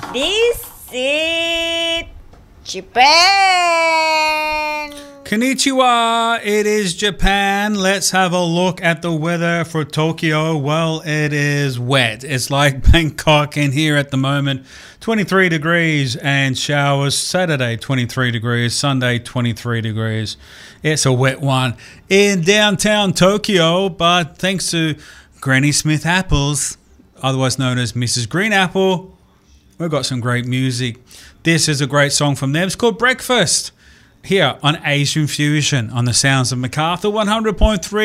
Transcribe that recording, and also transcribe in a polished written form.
This is Japan. Konnichiwa, it is Japan. Let's have a look at the weather for Tokyo. Well, it is wet. It's like Bangkok in here at the moment. 23 degrees and showers. Saturday, 23 degrees. Sunday, 23 degrees. It's a wet one in downtown Tokyo, but thanks to Granny Smith Apples, otherwise known as Mrs. Green Apple, we've got some great music. This is a great song from them. It's called Breakfast. Here on Asian Fusion on the Sounds of MacArthur 100.3